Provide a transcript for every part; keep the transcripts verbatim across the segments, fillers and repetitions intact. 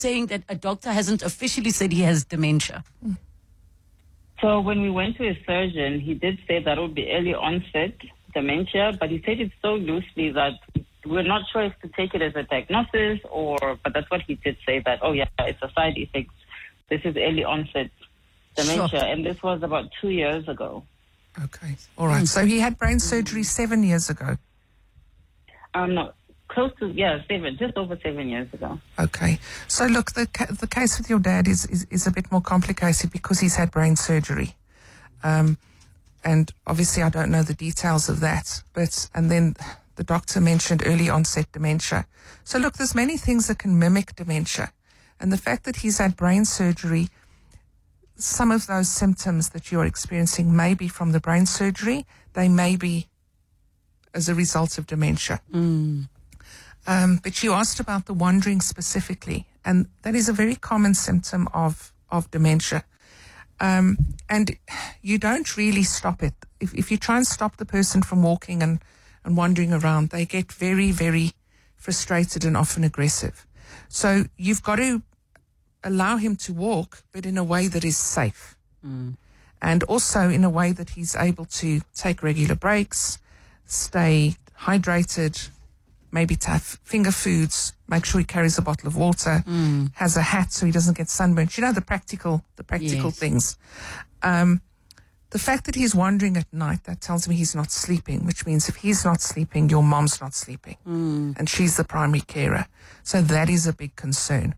saying that a doctor hasn't officially said he has dementia? So when we went to a surgeon, he did say that it would be early onset dementia, but he said it so loosely that we're not sure if to take it as a diagnosis or, but that's what he did say, that, oh yeah, it's a side effect. This is early onset dementia. Sure. And this was about two years ago. Okay. All right. So he had brain surgery seven years ago? Um, no, close to, yeah, seven, just over seven years ago. Okay. So look, the ca- the case with your dad is, is, is a bit more complicated because he's had brain surgery. Um, and obviously I don't know the details of that, but, and then the doctor mentioned early onset dementia. So look, there's many things that can mimic dementia. And the fact that he's had brain surgery, some of those symptoms that you're experiencing may be from the brain surgery. They may be as a result of dementia. Mm. Um, but you asked about the wandering specifically, and that is a very common symptom of, of dementia. Um, and you don't really stop it. If, if you try and stop the person from walking and, and wandering around, they get very, very frustrated and often aggressive. So you've got to allow him to walk, but in a way that is safe. Mm. And also in a way that he's able to take regular breaks, stay hydrated, maybe to have finger foods, make sure he carries a bottle of water, mm. has a hat so he doesn't get sunburnt. You know, the practical, the practical yes. things. Um, the fact that he's wandering at night, that tells me he's not sleeping, which means if he's not sleeping, your mom's not sleeping. Mm. And she's the primary carer. So that is a big concern.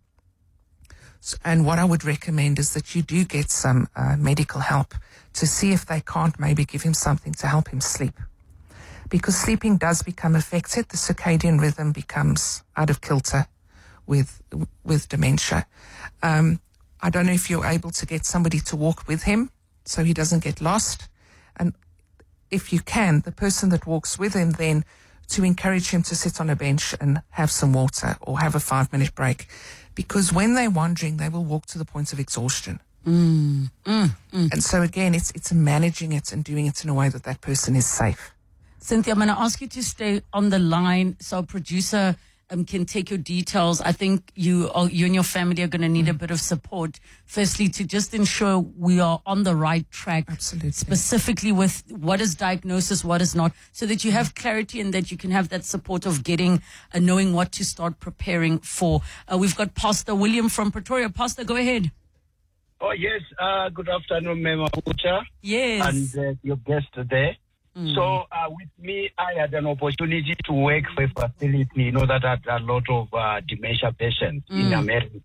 So, and what I would recommend is that you do get some uh, medical help to see if they can't maybe give him something to help him sleep. Because sleeping does become affected, the circadian rhythm becomes out of kilter with with dementia. Um, I don't know if you're able to get somebody to walk with him so he doesn't get lost. And if you can, the person that walks with him then to encourage him to sit on a bench and have some water or have a five-minute break. Because when they're wandering, they will walk to the point of exhaustion. Mm, mm, mm. And so again, it's it's managing it and doing it in a way that that person is safe. Cynthia, I'm going to ask you to stay on the line so our producer um, can take your details. I think you, are, you and your family are going to need a bit of support. Firstly, to just ensure we are on the right track. Absolutely. Specifically with what is diagnosis, what is not, so that you have clarity and that you can have that support of getting, uh, knowing what to start preparing for. Uh, we've got Pastor William from Pretoria. Pastor, go ahead. Oh, yes. Uh, good afternoon, Mema Ucha. Yes. And uh, your guest there. Mm. So uh, with me, I had an opportunity to work for a facility, you know, that had a lot of uh, dementia patients mm. in America.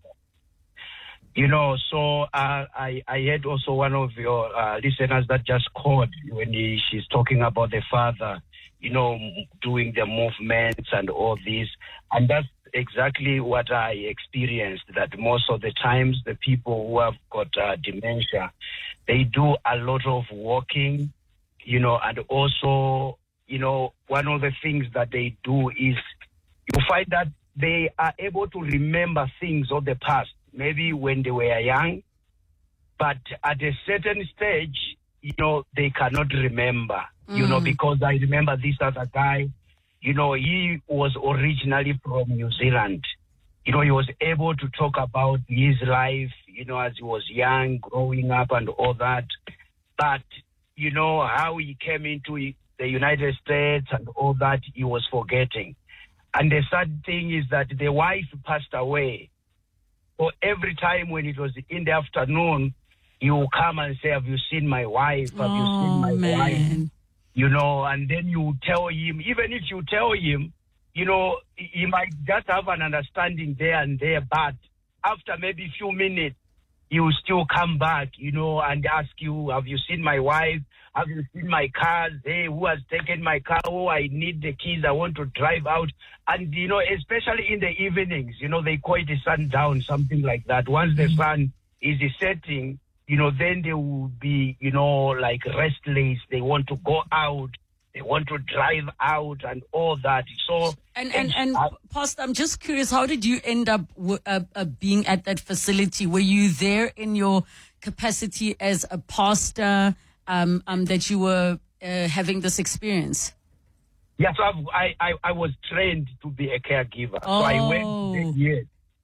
You know, so uh, I, I had also one of your uh, listeners that just called when he, she's talking about the father, you know, doing the movements and all this. And that's exactly what I experienced, that most of the times the people who have got uh, dementia, they do a lot of walking, you know, and also, you know, one of the things that they do is you find that they are able to remember things of the past, maybe when they were young, but at a certain stage, you know, they cannot remember, mm. you know, because I remember this other guy, you know, he was originally from New Zealand. You know, he was able to talk about his life, you know, as he was young, growing up and all that. But, you know, how he came into the United States and all that, he was forgetting. And the sad thing is that the wife passed away. So every time when it was in the afternoon, he will come and say, have you seen my wife? Have oh, you seen my man. wife? You know, and then you tell him, even if you tell him, you know, he might just have an understanding there and there, but after maybe a few minutes, he will still come back, you know, and ask you, have you seen my wife? Have you seen my cars? Hey, who has taken my car? Oh, I need the keys. I want to drive out. And, you know, especially in the evenings, you know, they call it the sundown, something like that. Once the sun is setting, you know, then they will be, you know, like restless. They want to go out. They want to drive out and all that. So, and and, and uh, Pastor, I'm just curious, how did you end up w- uh, uh, being at that facility? Were you there in your capacity as a pastor, um, um, that you were uh, having this experience? Yes, yeah, so I, I I was trained to be a caregiver. Oh. So I went there, yes. So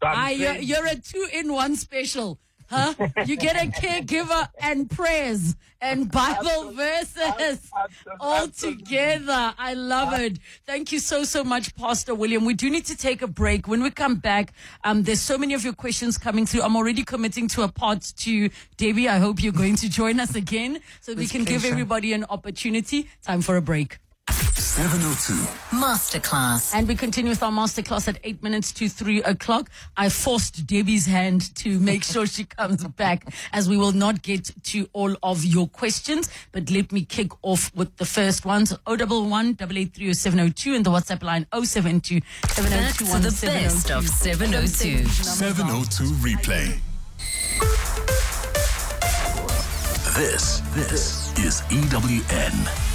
So I'm Ah, you're, saying- you're a two-in-one special. Huh? You get a caregiver and prayers and Bible verses all together. I love it. Thank you so, so much, Pastor William. We do need to take a break. When we come back, um, there's so many of your questions coming through. I'm already committing to a part two. Debbie, I hope you're going to join us again so we With can give pleasure. everybody an opportunity. Time for a break. seven oh two Masterclass. And we continue with our masterclass at eight minutes to three o'clock. I forced Debbie's hand to make sure she comes back, as we will not get to all of your questions. But let me kick off with the first ones. oh one one, eight eight three, oh seven oh two and the WhatsApp line oh seven two, seven oh Back two, to the best of seven oh two. seven oh two replay. This, this is E W N.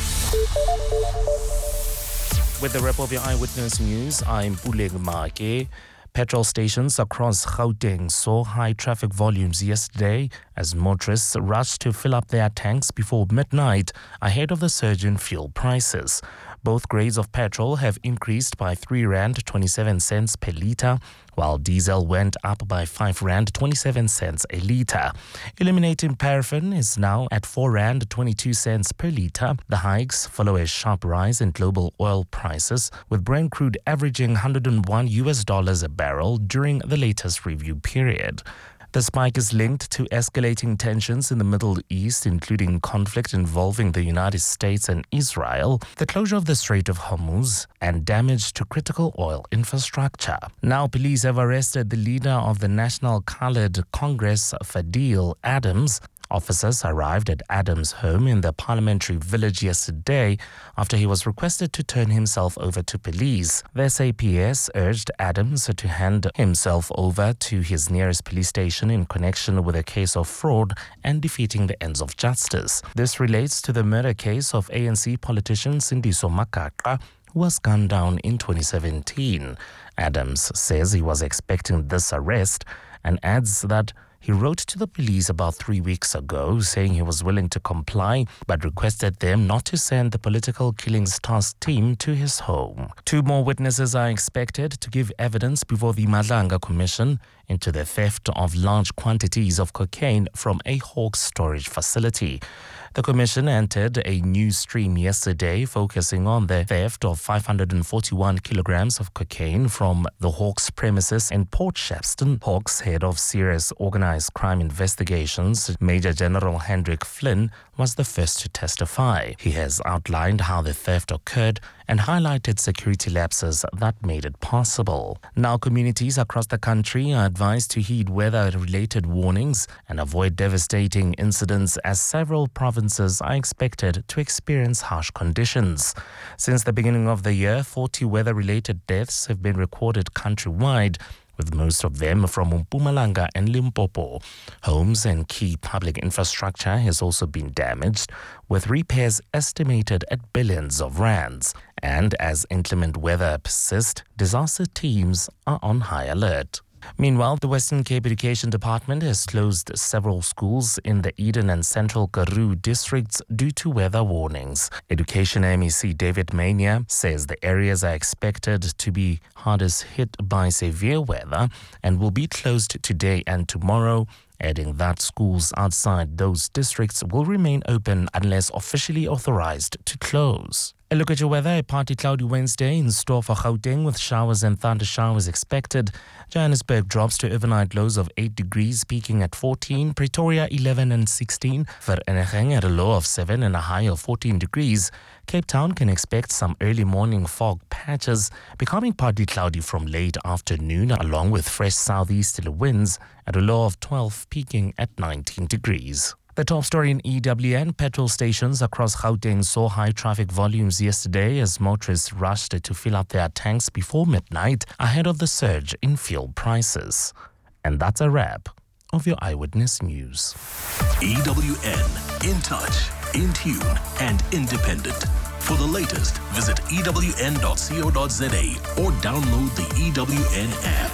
With the wrap of your Eyewitness News, I'm Puleng Make. Petrol stations across Gauteng saw high traffic volumes yesterday as motorists rushed to fill up their tanks before midnight ahead of the surge in fuel prices. Both grades of petrol have increased by three rand twenty-seven cents per litre, while diesel went up by five rand twenty-seven cents a litre. Eliminating paraffin is now at four rand twenty-two cents per litre. The hikes follow a sharp rise in global oil prices, with Brent crude averaging one hundred one U S dollars a barrel during the latest review period. The spike is linked to escalating tensions in the Middle East, including conflict involving the United States and Israel, the closure of the Strait of Hormuz, and damage to critical oil infrastructure. Now, police have arrested the leader of the National Khalid Congress, Fadil Adams. Officers arrived at Adams' home in the parliamentary village yesterday after he was requested to turn himself over to police. The S A P S urged Adams to hand himself over to his nearest police station in connection with a case of fraud and defeating the ends of justice. This relates to the murder case of A N C politician Sindiso Makaka, who was gunned down in twenty seventeen. Adams says he was expecting this arrest and adds that he wrote to the police about three weeks ago saying he was willing to comply, but requested them not to send the political killings task team to his home. Two more witnesses are expected to give evidence before the Madlanga Commission into the theft of large quantities of cocaine from a Hawks storage facility. The commission entered a new stream yesterday focusing on the theft of five hundred forty-one kilograms of cocaine from the Hawks premises in Port Shepstone. Hawks head of serious organized crime investigations, Major General Hendrik Flynn, was the first to testify. He has outlined how the theft occurred and highlighted security lapses that made it possible. Now, communities across the country are advised to heed weather-related warnings and avoid devastating incidents as several provinces are expected to experience harsh conditions. Since the beginning of the year, forty weather-related deaths have been recorded countrywide, with most of them from Mpumalanga and Limpopo. Homes and key public infrastructure has also been damaged, with repairs estimated at billions of rands. And as inclement weather persists, disaster teams are on high alert. Meanwhile, the Western Cape Education Department has closed several schools in the Eden and Central Karoo districts due to weather warnings. Education M E C David Mania says the areas are expected to be hardest hit by severe weather and will be closed today and tomorrow, adding that schools outside those districts will remain open unless officially authorized to close. A look at your weather. A partly cloudy Wednesday in store for Gauteng with showers and thunder showers expected. Johannesburg drops to overnight lows of eight degrees, peaking at fourteen. Pretoria eleven and sixteen. Vereeniging at a low of seven and a high of fourteen degrees. Cape Town can expect some early morning fog patches, becoming partly cloudy from late afternoon, along with fresh southeasterly winds at a low of twelve, peaking at nineteen degrees. The top story in E W N, petrol stations across Gauteng saw high traffic volumes yesterday as motorists rushed to fill up their tanks before midnight ahead of the surge in fuel prices. And that's a wrap of your Eyewitness News. E W N, in touch, in tune, and independent. For the latest, visit E W N dot co dot za or download the E W N app.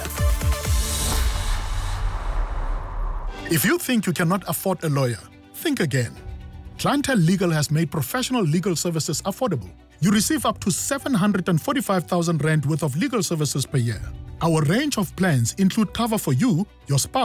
If you think you cannot afford a lawyer, think again. Clientele Legal has made professional legal services affordable. you receive up to seven hundred forty-five thousand rand worth of legal services per year. Our range of plans include cover for you, your spouse,